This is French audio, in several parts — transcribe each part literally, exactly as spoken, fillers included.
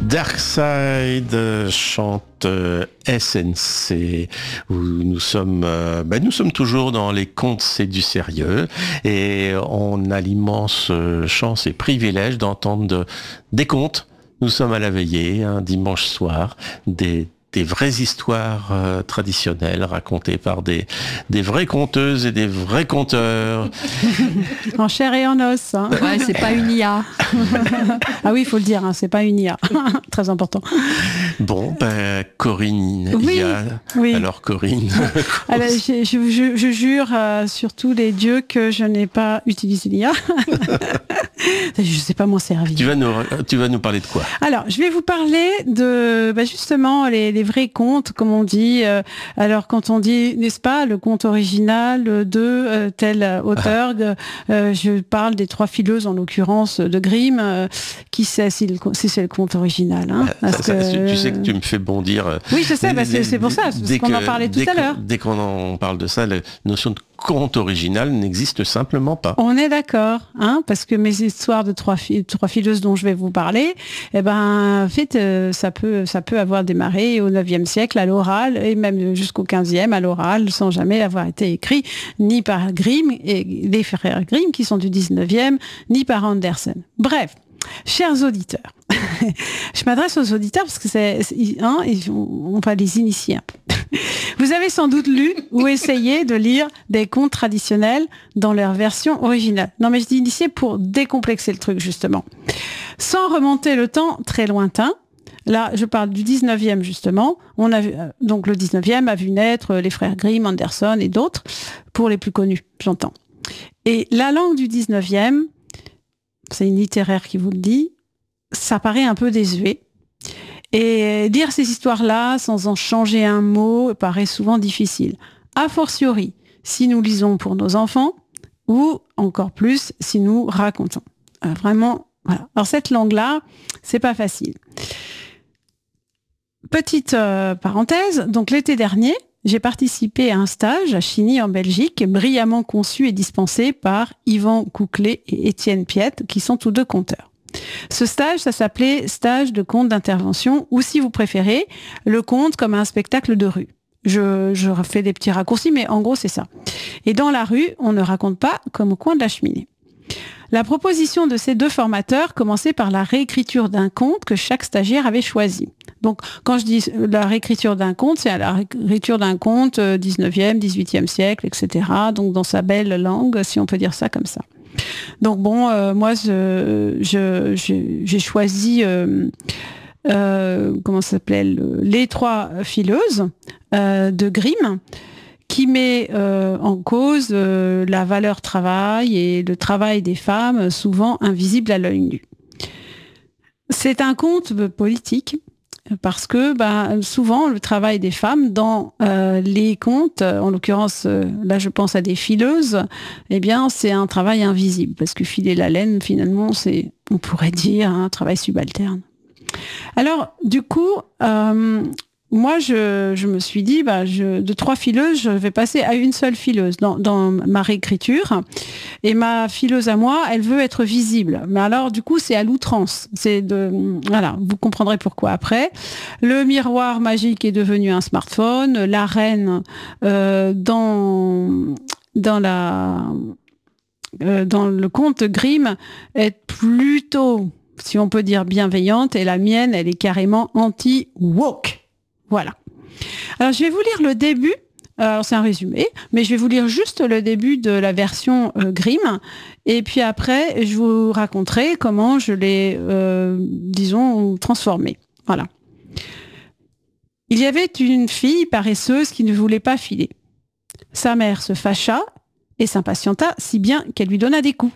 Dark Side chante euh, S N C, où nous sommes, euh, ben nous sommes toujours dans les contes, c'est du sérieux, et on a l'immense chance et privilège d'entendre de, des contes. Nous sommes à la veillée, un dimanche soir, des des vraies histoires euh, traditionnelles racontées par des, des vraies conteuses et des vrais conteurs. En chair et en os. Hein. Ouais, c'est pas une I A. Ah oui, il faut le dire, hein, c'est pas une I A. Très important. Bon, ben, Corinne, oui, I A. Oui. Alors Corinne. Alors, je, je, je, je jure euh, sur tous les dieux que je n'ai pas utilisé l'I A. Je ne sais pas m'en servir. Tu vas nous, tu vas nous parler de quoi? Alors, je vais vous parler de bah, justement les, les vrais contes, comme on dit. Euh, alors, quand on dit, n'est-ce pas, le conte original de euh, tel auteur, ah. euh, je parle des trois fileuses, en l'occurrence de Grimm, euh, qui sait si, le, si c'est le conte original. Hein, ah, ça, que, ça, tu sais que tu me fais bondir. Oui, je sais, bah, c'est, c'est pour ça, parce dès qu'on que, en parlait tout à l'heure. Dès qu'on en parle de ça, la notion de conte original n'existe simplement pas. On est d'accord, hein, parce que mes histoires de trois, fi- trois fileuses dont je vais vous parler, eh ben, en fait, euh, ça peut, ça peut avoir démarré au neuvième siècle à l'oral et même jusqu'au quinzième à l'oral, sans jamais avoir été écrit ni par Grimm et les frères Grimm qui sont du dix-neuvième, ni par Andersen. Bref. Chers auditeurs, je m'adresse aux auditeurs parce que c'est, c'est hein, on va les initier un peu. Vous avez sans doute lu ou essayé de lire des contes traditionnels dans leur version originale. Non, mais je dis initier pour décomplexer le truc, justement. Sans remonter le temps très lointain, là, je parle du dix-neuvième, justement. On a vu, donc le dix-neuvième a vu naître les frères Grimm, Andersen et d'autres, pour les plus connus, j'entends. Et la langue du dix-neuvième, c'est une littéraire qui vous le dit, ça paraît un peu désuet. Et lire ces histoires-là sans en changer un mot paraît souvent difficile. A fortiori, si nous lisons pour nos enfants, ou encore plus si nous racontons. Euh, vraiment, voilà. Alors cette langue-là, c'est pas facile. Petite euh, parenthèse, donc l'été dernier, j'ai participé à un stage à Chigny en Belgique, brillamment conçu et dispensé par Yvan Couclet et Étienne Piette, qui sont tous deux conteurs. Ce stage, ça s'appelait stage de conte d'intervention, ou si vous préférez, le conte comme un spectacle de rue. Je, je refais des petits raccourcis, mais en gros, c'est ça. Et dans la rue, on ne raconte pas comme au coin de la cheminée. La proposition de ces deux formateurs commençait par la réécriture d'un conte que chaque stagiaire avait choisi. Donc, quand je dis la réécriture d'un conte, c'est la réécriture d'un conte dix-neuvième, dix-huitième siècle, et cetera. Donc, dans sa belle langue, si on peut dire ça comme ça. Donc, bon, euh, moi, je, je, je, j'ai choisi... Euh, euh, comment ça s'appelait le, Les trois fileuses euh, de Grimm, qui met euh, en cause euh, la valeur travail et le travail des femmes, souvent invisible à l'œil nu. C'est un conte politique, parce que bah, souvent le travail des femmes dans euh, les contes, en l'occurrence euh, là je pense à des fileuses, eh bien c'est un travail invisible, parce que filer la laine finalement c'est, on pourrait dire, un travail subalterne. Alors du coup, euh, moi je, je me suis dit, bah, je, de trois fileuses, je vais passer à une seule fileuse dans, dans ma réécriture. Et ma fileuse à moi, elle veut être visible. Mais alors, du coup, c'est à l'outrance. C'est de, voilà, vous comprendrez pourquoi après. Le miroir magique est devenu un smartphone. La reine, euh, dans, dans la, euh, dans le conte Grimm, est plutôt, si on peut dire, bienveillante. Et la mienne, elle est carrément anti-woke. Voilà. Alors, je vais vous lire le début. Alors, c'est un résumé, mais je vais vous lire juste le début de la version euh, Grimm. Et puis après, je vous raconterai comment je l'ai, euh, disons, transformé. Voilà. Il y avait une fille paresseuse qui ne voulait pas filer. Sa mère se fâcha et s'impatienta si bien qu'elle lui donna des coups.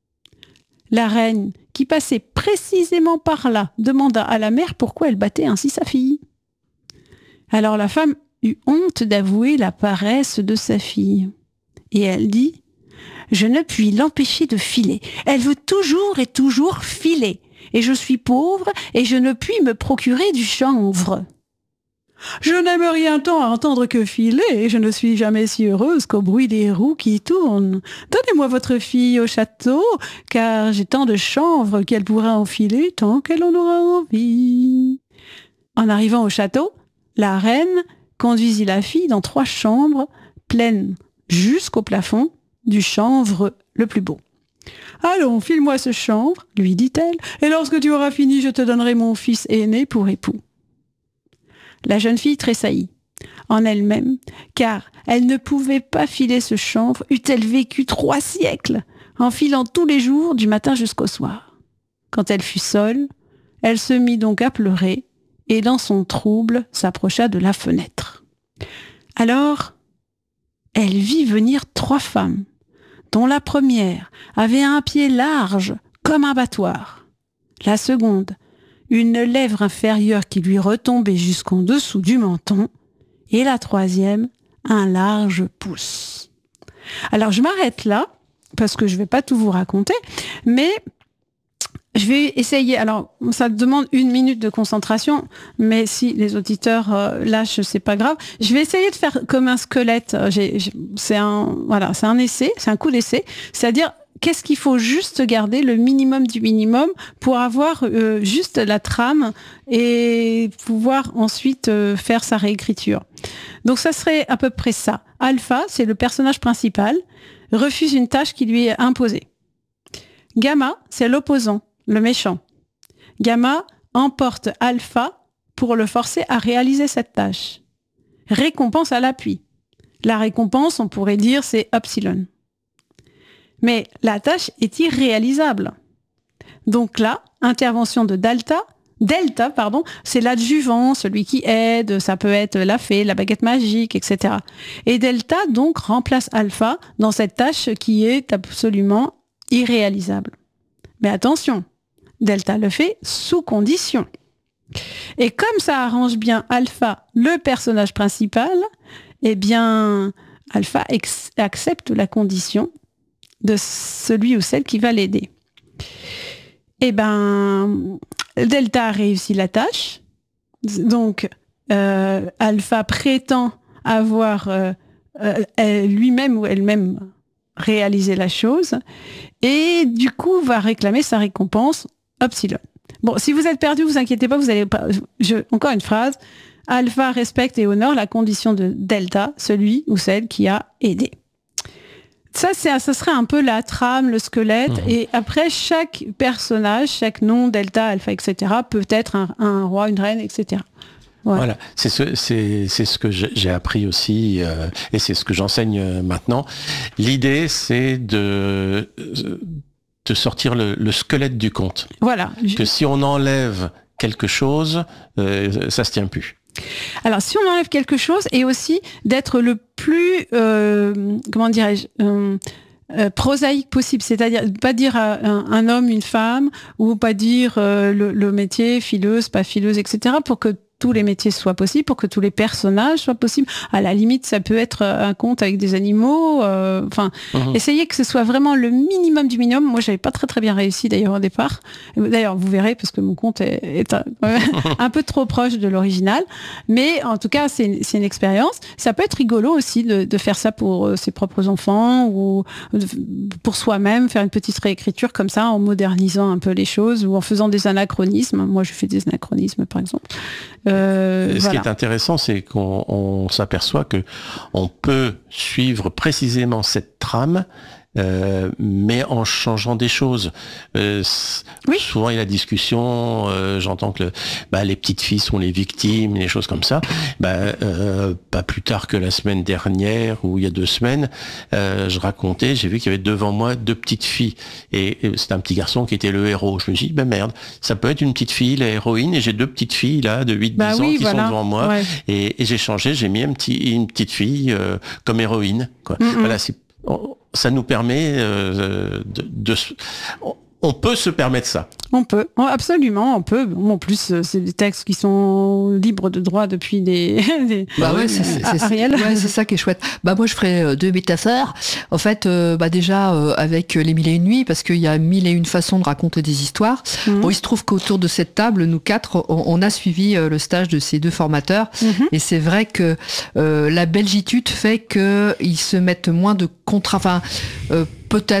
La reine, qui passait précisément par là, demanda à la mère pourquoi elle battait ainsi sa fille. Alors la femme eut honte d'avouer la paresse de sa fille. Et elle dit « Je ne puis l'empêcher de filer. Elle veut toujours et toujours filer. Et je suis pauvre et je ne puis me procurer du chanvre. Je n'aime rien tant à entendre que filer, et je ne suis jamais si heureuse qu'au bruit des roues qui tournent. Donnez-moi votre fille au château, car j'ai tant de chanvre qu'elle pourra enfiler tant qu'elle en aura envie. » En arrivant au château, la reine conduisit la fille dans trois chambres pleines jusqu'au plafond du chanvre le plus beau. « Allons, file-moi ce chanvre, lui dit-elle, et lorsque tu auras fini, je te donnerai mon fils aîné pour époux. » La jeune fille tressaillit en elle-même, car elle ne pouvait pas filer ce chanvre, eût-elle vécu trois siècles, en filant tous les jours du matin jusqu'au soir. Quand elle fut seule, elle se mit donc à pleurer, et dans son trouble s'approcha de la fenêtre. Alors, elle vit venir trois femmes, dont la première avait un pied large comme un battoir, la seconde une lèvre inférieure qui lui retombait jusqu'en dessous du menton, et la troisième un large pouce. Alors je m'arrête là, parce que je ne vais pas tout vous raconter, mais je vais essayer, alors ça demande une minute de concentration, mais si les auditeurs euh, lâchent, c'est pas grave. Je vais essayer de faire comme un squelette, j'ai, j'ai, c'est un, voilà, c'est un essai, c'est un coup d'essai, c'est-à-dire qu'est-ce qu'il faut juste garder, le minimum du minimum, pour avoir euh, juste la trame et pouvoir ensuite euh, faire sa réécriture. Donc ça serait à peu près ça. Alpha, c'est le personnage principal, refuse une tâche qui lui est imposée. Gamma, c'est l'opposant, le méchant. Gamma emporte Alpha pour le forcer à réaliser cette tâche. Récompense à l'appui. La récompense, on pourrait dire, c'est Epsilon. Mais la tâche est irréalisable. Donc là, intervention de Delta, Delta, pardon, c'est l'adjuvant, celui qui aide, ça peut être la fée, la baguette magique, et cetera. Et Delta, donc, remplace Alpha dans cette tâche qui est absolument irréalisable. Mais attention, Delta le fait sous condition. Et comme ça arrange bien Alpha, le personnage principal, eh bien, Alpha ex- accepte la condition de celui ou celle qui va l'aider. Eh ben, Delta a réussi la tâche. Donc, euh, Alpha prétend avoir euh, euh, lui-même ou elle-même réalisé la chose et du coup va réclamer sa récompense Epsilon. Bon, si vous êtes perdu, vous inquiétez pas, vous allez pas. Je, encore une phrase. Alpha respecte et honore la condition de Delta, celui ou celle qui a aidé. Ça, c'est, ça serait un peu la trame, le squelette. Mmh. Et après, chaque personnage, chaque nom, Delta, Alpha, et cetera, peut être un, un roi, une reine, et cetera. Ouais. Voilà, c'est ce, c'est, c'est ce que j'ai appris aussi, euh, et c'est ce que j'enseigne maintenant. L'idée, c'est de, de sortir le, le squelette du conte. Voilà. Que si on enlève quelque chose, euh, ça se tient plus. Alors, si on enlève quelque chose, et aussi d'être le plus, euh, comment dirais-je, euh, euh, prosaïque possible, c'est-à-dire pas dire un, un homme, une femme, ou pas dire euh, le, le métier, fileuse, pas fileuse, et cetera, pour que tous les métiers soient possibles, pour que tous les personnages soient possibles. À la limite, ça peut être un conte avec des animaux. Enfin, euh, mmh. Essayez que ce soit vraiment le minimum du minimum. Moi, j'avais pas très très bien réussi d'ailleurs au départ. D'ailleurs, vous verrez parce que mon conte est, est un, un peu trop proche de l'original. Mais en tout cas, c'est, c'est une expérience. Ça peut être rigolo aussi de, de faire ça pour ses propres enfants ou pour soi-même, faire une petite réécriture comme ça en modernisant un peu les choses ou en faisant des anachronismes. Moi, je fais des anachronismes, par exemple. Euh, Ce voilà. qui est intéressant, c'est qu'on on s'aperçoit que on peut suivre précisément cette trame, euh, mais en changeant des choses. Euh, oui. Souvent, il y a la discussion, euh, j'entends que le, bah, les petites filles sont les victimes, les choses comme ça. Bah, euh, pas plus tard que la semaine dernière, ou il y a deux semaines, euh, je racontais, j'ai vu qu'il y avait devant moi deux petites filles. Et, et c'était un petit garçon qui était le héros. Je me dis, ben bah, merde, ça peut être une petite fille, la héroïne, et j'ai deux petites filles là, de huit dix bah, ans oui, qui voilà. sont devant moi. Ouais. Et, et j'ai changé, j'ai mis un petit, une petite fille euh, comme héroïne. Quoi. Mm-hmm. Voilà, c'est... ça nous permet euh, de, de... On peut se permettre ça. On peut, absolument, on peut. En plus, c'est des textes qui sont libres de droit depuis des... des... Bah ouais, c'est, c'est, c'est, Ariel. Ouais, c'est ça qui est chouette. Bah moi, je ferais deux métaphores. En fait, euh, bah déjà, euh, avec les mille et une nuits, parce qu'il y a mille et une façons de raconter des histoires. Mmh. Bon, il se trouve qu'autour de cette table, nous quatre, on, on a suivi euh, le stage de ces deux formateurs. Mmh. Et c'est vrai que euh, la belgitude fait qu'ils se mettent moins de contraintes. Enfin, euh, peut-être...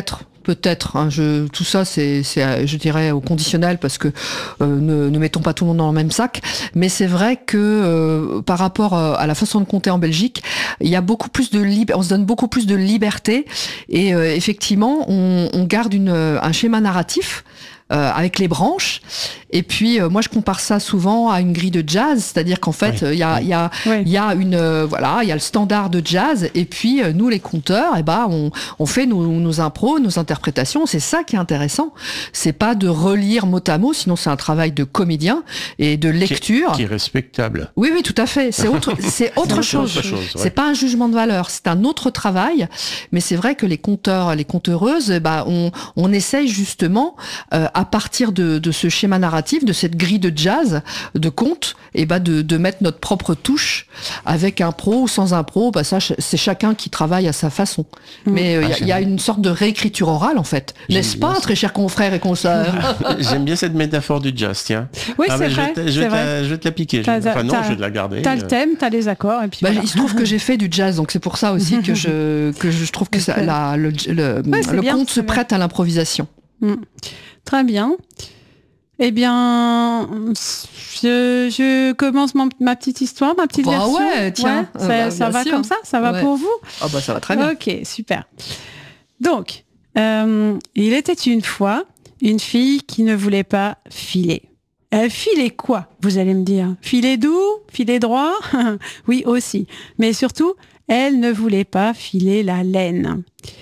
peut-être. Hein, je, tout ça, c'est, c'est, je dirais, au conditionnel, parce que euh, ne, ne mettons pas tout le monde dans le même sac. Mais c'est vrai que euh, par rapport à la façon de compter en Belgique, il y a beaucoup plus de lib- on se donne beaucoup plus de liberté. Et euh, effectivement, on, on garde une, un schéma narratif. Euh, avec les branches. Et puis, euh, moi, je compare ça souvent à une grille de jazz, c'est-à-dire qu'en fait, il oui. euh, y a, il y a, oui. il y a une, euh, voilà, il y a le standard de jazz. Et puis, euh, nous, les conteurs, eh ben, on, on fait nos, nos impros, nos interprétations. C'est ça qui est intéressant. C'est pas de relire mot à mot, sinon c'est un travail de comédien et de lecture. Qui, qui est respectable. Oui, oui, tout à fait. C'est autre, c'est autre chose. chose ouais. C'est pas un jugement de valeur. C'est un autre travail. Mais c'est vrai que les conteurs, les conteuses, eh ben, on, on essaye justement, euh, à partir de, de ce schéma narratif, de cette grille de jazz, de conte, et bah de, de mettre notre propre touche avec un pro ou sans un pro. Bah ça, c'est chacun qui travaille à sa façon. Mmh. Mais il euh, ah, y, y a une sorte de réécriture orale en fait, n'est-ce pas, ça. Très chers confrères et consoeurs? J'aime bien cette métaphore du jazz, tiens. Oui, ah, c'est vrai. Je vais, te, je, vais te, je vais te la piquer. T'as, enfin non, je vais te la garder. T'as le thème, t'as les accords, et puis. Bah, voilà. Il se trouve que j'ai fait du jazz, donc c'est pour ça aussi que je que je trouve que ça, la, le, le, ouais, le bien, conte se bien. prête à l'improvisation. Mmh. Très bien. Eh bien, je, je commence mon, ma petite histoire, ma petite bah version. Ouais, tiens, ouais, ça, bah, ça va sûr. Comme ça, ça va ouais. pour vous? Ah bah ça va très bien. Ok, super. Donc, euh, il était une fois une fille qui ne voulait pas filer. Elle filait quoi, vous allez me dire? Filer doux? Filer droit? Oui, aussi. Mais surtout, elle ne voulait pas filer la laine.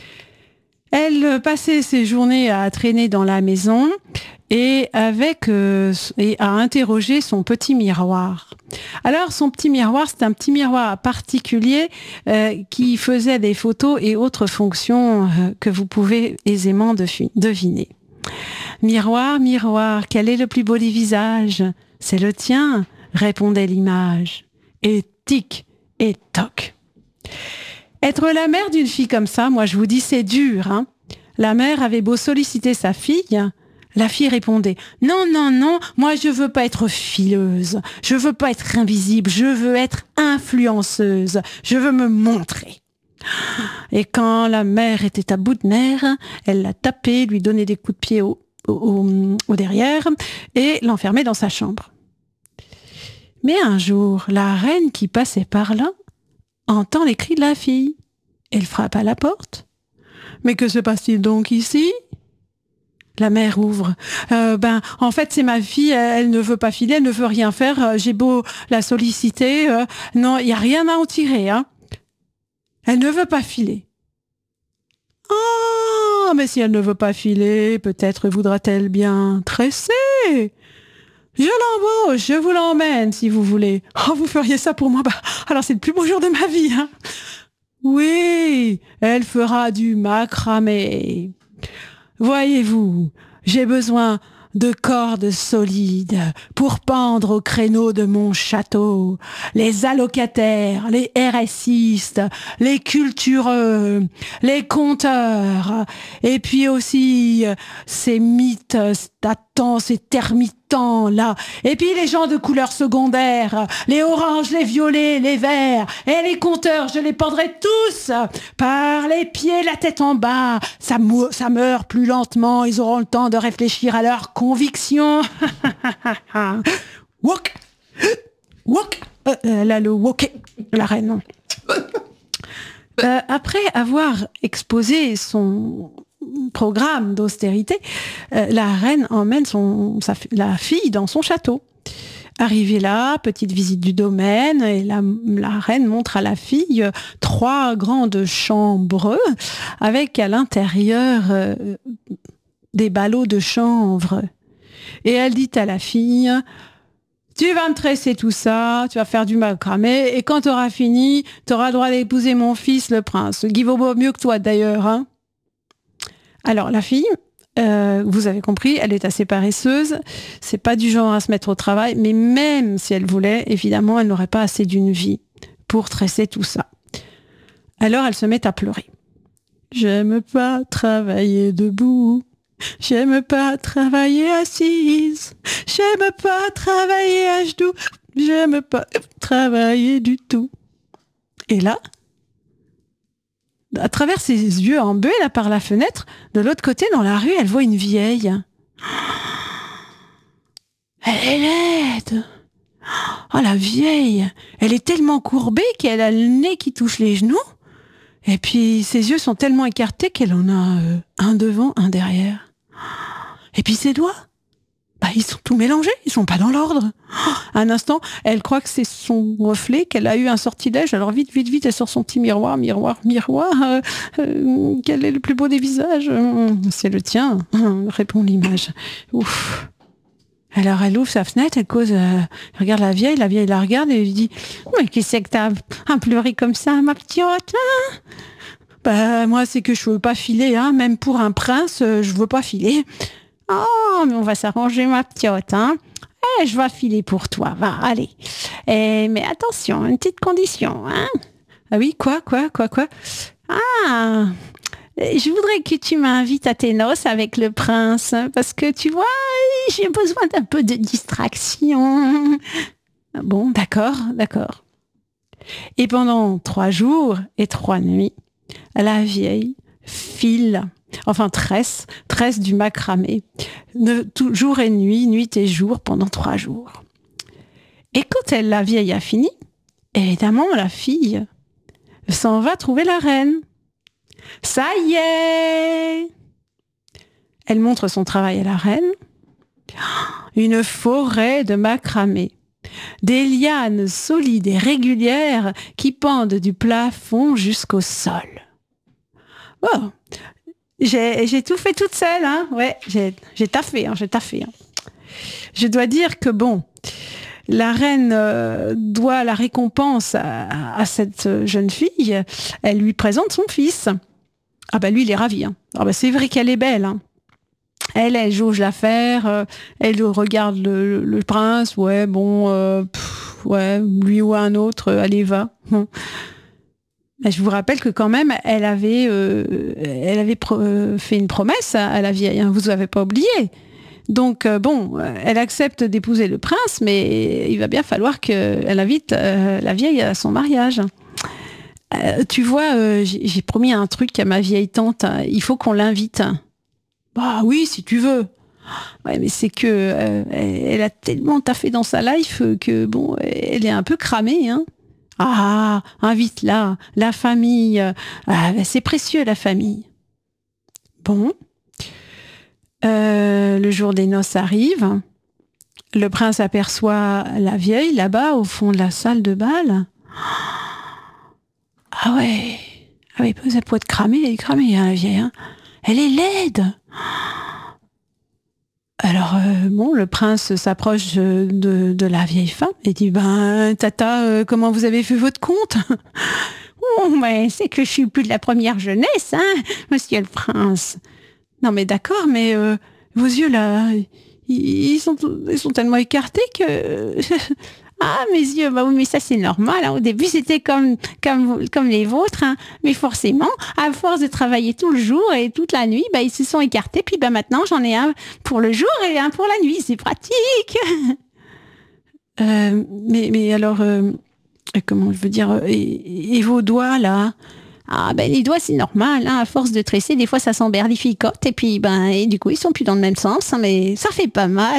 Elle passait ses journées à traîner dans la maison et avec euh, et à interroger son petit miroir. Alors son petit miroir, c'est un petit miroir particulier euh, qui faisait des photos et autres fonctions euh, que vous pouvez aisément defi- deviner. Miroir, miroir, quel est le plus beau des visages? C'est le tien, répondait l'image. Et tic et toc. Être la mère d'une fille comme ça, moi je vous dis, c'est dur. Hein. La mère avait beau solliciter sa fille, la fille répondait « Non, non, non, moi je veux pas être fileuse, je veux pas être invisible, je veux être influenceuse, je veux me montrer. » Et quand la mère était à bout de nerfs, elle la tapait, lui donnait des coups de pied au, au, au derrière et l'enfermait dans sa chambre. Mais un jour, la reine qui passait par là entend les cris de la fille. Elle frappe à la porte. « Mais que se passe-t-il donc ici ?» La mère ouvre. Euh, ben, en fait, c'est ma fille, elle, elle ne veut pas filer, elle ne veut rien faire. Euh, j'ai beau la solliciter. Euh, non, il n'y a rien à en tirer. Hein. Elle ne veut pas filer. Ah, mais si elle ne veut pas filer, peut-être voudra-t-elle bien tresser. Je l'embauche, je vous l'emmène si vous voulez. Oh, vous feriez ça pour moi? Bah, alors c'est le plus beau jour de ma vie. Hein. Oui, elle fera du macramé. Voyez-vous, j'ai besoin de cordes solides pour pendre au créneau de mon château les allocataires, les RSistes, les cultureux, les conteurs, et puis aussi ces mythes, statans, ces termitans là, et puis les gens de couleur secondaire, les oranges, les violets, les verts, et les conteurs, je les pendrai tous par les pieds, la tête en bas, ça, mou- ça meurt plus lentement, ils auront le temps de réfléchir à leurs convictions. Wok, wok, euh, euh, là le woké, la reine. Non. Euh, après avoir exposé son programme d'austérité, euh, la reine emmène son, sa, la fille dans son château. Arrivée là, petite visite du domaine, et la, la reine montre à la fille trois grandes chambres avec à l'intérieur euh, des ballots de chanvre. Et elle dit à la fille: tu vas me tresser tout ça, tu vas faire du macramé, et quand tu auras fini, tu auras le droit d'épouser mon fils, le prince, qui vaut mieux que toi d'ailleurs. Hein. Alors la fille, euh, vous avez compris, elle est assez paresseuse, c'est pas du genre à se mettre au travail, mais même si elle voulait, évidemment, elle n'aurait pas assez d'une vie pour tresser tout ça. Alors elle se met à pleurer. J'aime pas travailler debout. J'aime pas travailler assise, j'aime pas travailler à genoux, j'aime pas travailler du tout. Et là, à travers ses yeux en buée, là, par la fenêtre, de l'autre côté, dans la rue, elle voit une vieille. Elle est laide. Oh, la vieille, elle est tellement courbée qu'elle a le nez qui touche les genoux. Et puis, ses yeux sont tellement écartés qu'elle en a euh, un devant, un derrière. Et puis, ses doigts, bah, ils sont tout mélangés, ils sont pas dans l'ordre. Un instant, elle croit que c'est son reflet, qu'elle a eu un sortilège. Alors, vite, vite, vite, elle sort son petit miroir, miroir, miroir. Euh, euh, quel est le plus beau des visages ? C'est le tien, répond l'image. Ouf. Alors, elle ouvre sa fenêtre, elle cause, euh, elle regarde la vieille, la vieille la regarde et lui dit « Mais qu'est-ce que t'as à pleurer comme ça, ma petite hein ?» Bah, moi, c'est que je veux pas filer, hein, même pour un prince, euh, je veux pas filer. « Oh, mais on va s'arranger, ma petite, hein. Eh, je vais filer pour toi, va, allez. Eh, mais attention, une petite condition, hein. » Ah oui, quoi, quoi, quoi, quoi ? Ah, je voudrais que tu m'invites à tes noces avec le prince, parce que tu vois, j'ai besoin d'un peu de distraction. Bon, d'accord, d'accord. Et pendant trois jours et trois nuits, la vieille file, enfin tresse, tresse du macramé, de, tout, jour et nuit, nuit et jour, pendant trois jours. Et quand elle, la vieille a fini, évidemment, la fille s'en va trouver la reine. Ça y est! Elle montre son travail à la reine. Une forêt de macramé. Des lianes solides et régulières qui pendent du plafond jusqu'au sol. Oh, j'ai, j'ai tout fait toute seule, hein. Ouais, j'ai, j'ai taffé, hein, j'ai taffé. Hein. Je dois dire que bon, la reine euh, doit la récompense à, à cette jeune fille. Elle lui présente son fils. Ah bah lui, il est ravi. Hein. Ah bah c'est vrai qu'elle est belle. Hein. Elle, elle jauge l'affaire. Euh, elle regarde le, le, le prince. Ouais, bon, euh, pff, ouais, lui ou un autre, euh, allez, va. Hum. Je vous rappelle que quand même, elle avait, euh, elle avait pro- euh, fait une promesse à, à la vieille. Hein, vous n'avez pas oublié. Donc, euh, bon, elle accepte d'épouser le prince, mais il va bien falloir qu'elle invite euh, la vieille à son mariage. Euh, tu vois, euh, j'ai, j'ai promis un truc à ma vieille tante. Hein, il faut qu'on l'invite. Bah oui, si tu veux. Ouais, mais c'est que euh, elle a tellement taffé dans sa life que, bon, elle est un peu cramée, hein. Ah, invite-la, la famille. Ah, c'est précieux, la famille. Bon. Euh, le jour des noces arrive. Le prince aperçoit la vieille là-bas au fond de la salle de bal. Ah ouais, ah ouais, ça peut être cramé, elle est cramée, hein, la vieille. Hein. Elle est laide. Alors, euh, bon, le prince s'approche de, de la vieille femme et dit, ben, tata, euh, comment vous avez fait votre compte ? Oh, mais c'est que je suis plus de la première jeunesse, hein, monsieur le prince. Non, mais d'accord, mais euh, vos yeux, là, ils sont, ils sont tellement écartés que... Ah, mes yeux, bah oui, mais ça, c'est normal. Hein. Au début, c'était comme, comme, comme les vôtres. Hein. Mais forcément, à force de travailler tout le jour et toute la nuit, bah, ils se sont écartés. Puis bah, maintenant, j'en ai un pour le jour et un pour la nuit. C'est pratique. euh, mais, mais alors, euh, comment je veux dire, et, et vos doigts, là ? Ah, ben les doigts, c'est normal. Hein. À force de tresser, des fois, ça s'emberlificote. Et puis, ben, et du coup, ils sont plus dans le même sens. Hein, mais ça fait pas mal.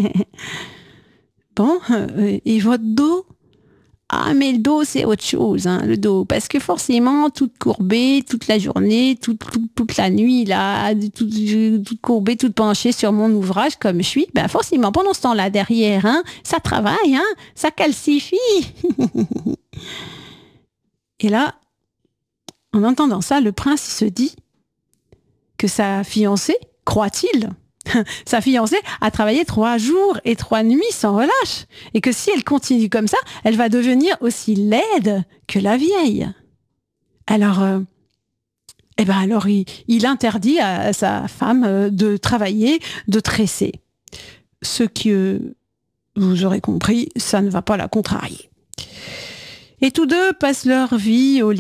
Bon, euh, et votre dos ? Ah, mais le dos, c'est autre chose, hein, le dos. Parce que forcément, toute courbée, toute la journée, toute, toute, toute la nuit, là, toute, toute courbée, toute penchée sur mon ouvrage, comme je suis, ben forcément, pendant ce temps-là, derrière, hein, ça travaille, hein, ça calcifie. Et là, en entendant ça, le prince il se dit que sa fiancée, croit-il, sa fiancée a travaillé trois jours et trois nuits sans relâche. Et que si elle continue comme ça, elle va devenir aussi laide que la vieille. Alors, euh, eh ben alors il, il interdit à sa femme de travailler, de tresser. Ce que, vous aurez compris, ça ne va pas la contrarier. Et tous deux passent leur vie au lit.